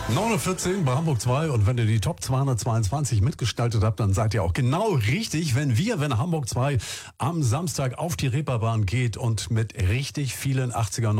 9:14 bei Hamburg 2 und wenn ihr die Top 222 mitgestaltet habt, dann seid ihr auch genau richtig, wenn Hamburg 2 am Samstag auf die Reeperbahn geht und mit richtig vielen 80er